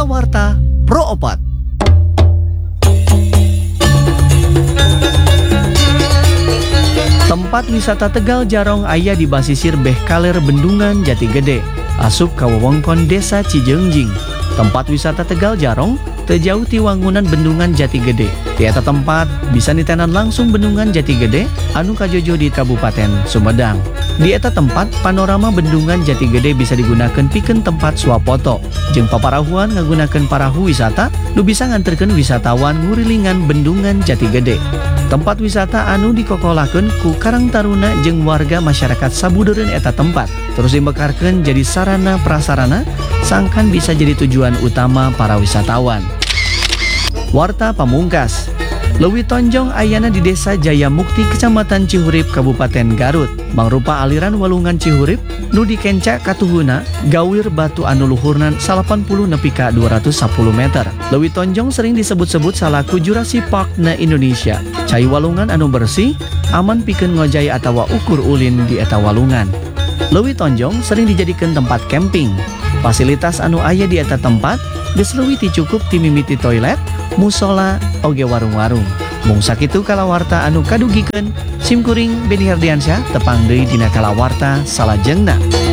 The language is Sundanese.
Kalawarta Pro Opat. Tempat wisata Tegal Jarong aya di basisir Beh Kaler Bendungan Jati Gede, asup ka wewengkon Desa Cijeungjing. Tempat wisata Tegal Jarong teu jauh ti wangunan Bendungan Jati Gede. Ti eta tempat bisa nitenan langsung Bendungan Jati Gede anu kajojo di Kabupaten Sumedang. Di eta tempat panorama Bendungan Jati Gede bisa digunakan pikeun tempat swapoto jeung paparahuan ngagunakeun parahu wisata nu bisa nganterkeun wisatawan ngurilingan Bendungan Jati Gede. Tempat wisata anu dikokolakeun ku Karang Taruna jeung warga masyarakat sabudeureun eta tempat terus dimekarkeun jadi sarana prasarana sangkan bisa jadi tujuan utama para wisatawan. Warta Pamungkas. Leuwih tonjong ayana di Desa Jaya Mukti Kecamatan Cihurip Kabupaten Garut mangrupa aliran walungan Cihurip nu dikenca katuhuna gawir batu anu luhurna 80 nepi ka 210 meter. Leuwih tonjong sering disebut-sebut salaku Jurassic Park na Indonesia. Cai walungan anu bersih aman pikeun ngojay atawa ukur ulin di eta walungan. Leuwih tonjong sering dijadikan tempat camping. Fasilitas anu aya di eta tempat geus leuwih ti cukup ti mimiti toilet, musola, oge warung-warung. Mung sakitu kalawarta anu kadugikeun. Simkuring Beni Herdiansyah tepang deui dina kalawarta salajengna.